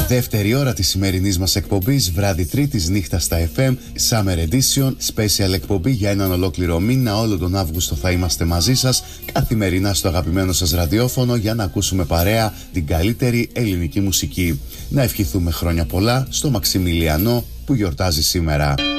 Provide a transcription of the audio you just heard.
Δεύτερη ώρα της σημερινής μας εκπομπής, βράδυ Τρίτης, νύχτα στα FM, Summer Edition, special εκπομπή για έναν ολόκληρο μήνα. Όλο τον Αύγουστο θα είμαστε μαζί σας, καθημερινά στο αγαπημένο σας ραδιόφωνο, για να ακούσουμε παρέα την καλύτερη ελληνική μουσική. Να ευχηθούμε χρόνια πολλά στο Μαξιμιλιανό που γιορτάζει σήμερα.